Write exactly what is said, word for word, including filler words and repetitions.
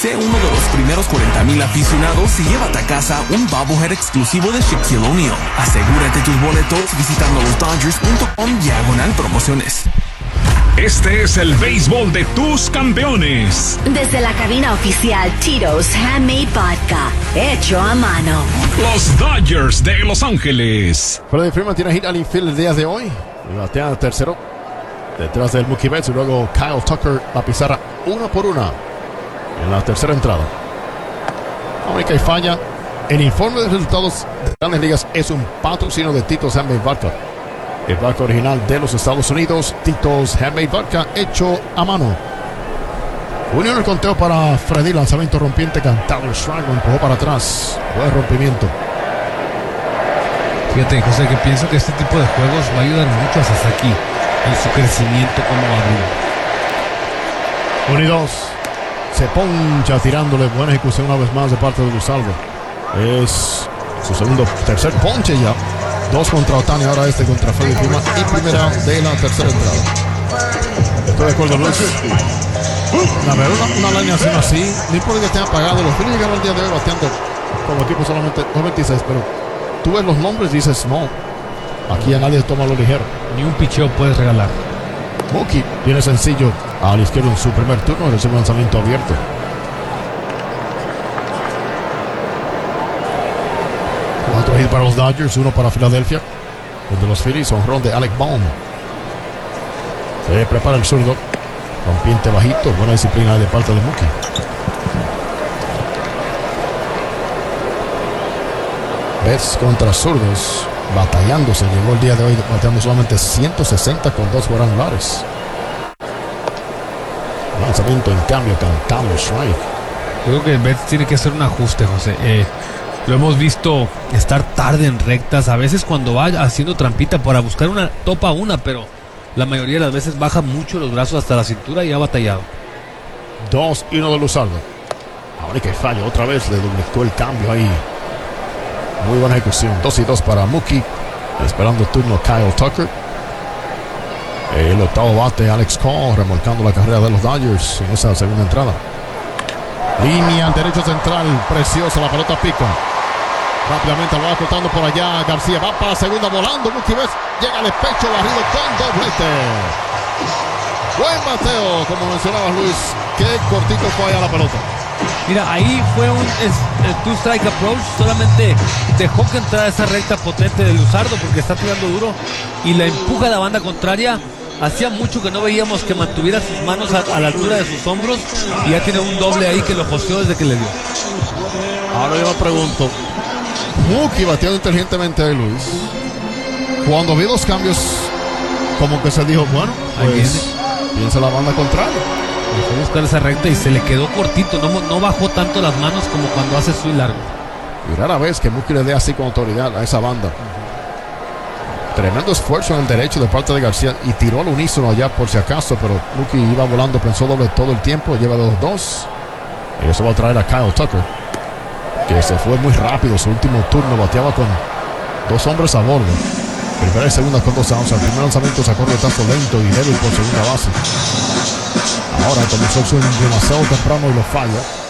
Sé uno de los primeros cuarenta mil aficionados y llévate a casa un bobblehead exclusivo de Shaquille O'Neal. Asegúrate tus boletos visitando los Dodgers punto com diagonal promociones. Este es el béisbol de tus campeones. Desde la cabina oficial Tito's Handmade Vodka, hecho a mano. Los Dodgers de Los Ángeles. Freddie Freeman tiene hit al infield el día de hoy. Y batea al tercero. Detrás del Mookie Betts y luego Kyle Tucker la pizarra una por una en la tercera entrada. La única y falla. El informe de resultados de Grandes Ligas es un patrocinio de Tito's Handmade Vodka. El vodka original de los Estados Unidos, Tito's Handmade Vodka, hecho a mano. Unión el conteo para Freddy, lanzamiento rompiente, cantado el strike, lo empujó para atrás. Buen rompimiento. Fíjate, José, que pienso que este tipo de juegos va a ayudar mucho a Sasaki en su crecimiento como bateador. uno y dos. Se poncha tirándole. Buena ejecución una vez más de parte de Luzardo. Es su segundo, tercer ponche ya. Dos contra Ohtani, ahora este contra Freddie Freeman y primera de la tercera entrada. Estoy de acuerdo, Luis. La verdad, una, una alineación así, no importa que estén apagados. Los Phillies llegaron el día de hoy bateando como equipo solamente dos veintiséis, pero tú ves los nombres y dices, no, aquí a nadie toma lo ligero. Ni un picheo puedes regalar. Mookie viene sencillo a la izquierda en su primer turno, recibe un lanzamiento abierto. Cuatro hits para los Dodgers, uno para Filadelfia. El de los Phillies, honrón de Alec Bohm. Se prepara el zurdo. Rompiente bajito, buena disciplina de parte de Mookie. Betts contra zurdos, batallándose. Llegó el día de hoy bateando solamente ciento sesenta con dos cuadrangulares. Lanzamiento en cambio, cantando strike. Creo que Betts tiene que hacer un ajuste, José. Eh, lo hemos visto estar tarde en rectas. A veces cuando va haciendo trampita para buscar una, topa una, pero la mayoría de las veces baja mucho los brazos hasta la cintura y ha batallado. Dos y uno de Luzardo. Ahora que falla otra vez, le duplicó el cambio ahí. Muy buena ejecución. Dos y dos para Mookie. Esperando turno Kyle Tucker. El octavo bate Alex Cole, remolcando la carrera de los Dodgers en esa segunda entrada. Línea al derecho central, preciosa, la pelota pica. Rápidamente lo va cortando por allá. García va para la segunda volando. Mookie Betts llega al despecho, barrido con doblete. Buen bateo, como mencionaba Luis. Qué cortito fue allá la pelota. Mira, ahí fue un two strike approach. Solamente dejó que entrara esa recta potente de Luzardo porque está tirando duro y la empuja a la banda contraria. Hacía mucho que no veíamos que mantuviera sus manos a, a la altura de sus hombros y ya tiene un doble ahí que lo posteó desde que le dio. Ahora yo me pregunto, Mookie bateando inteligentemente de Luis. Cuando vi los cambios, como que se dijo, bueno, ahí pues viene. piensa la banda contraria. Dejó buscar esa recta y se le quedó cortito, no, no bajó tanto las manos como cuando hace swing largo. Y rara vez que Mookie le dé así con autoridad a esa banda. Tremendo esfuerzo en el derecho de parte de García y tiró al unísono allá por si acaso, pero Mookie iba volando, pensó doble todo el tiempo, lleva dos dos. Y eso va a traer a Kyle Tucker, que se fue muy rápido. Su último turno bateaba con dos hombres a bordo. Primera y segunda con dos outs. El primer lanzamiento sacó retazo lento y débil por segunda base. Ahora comenzó el swing demasiado temprano y lo falla.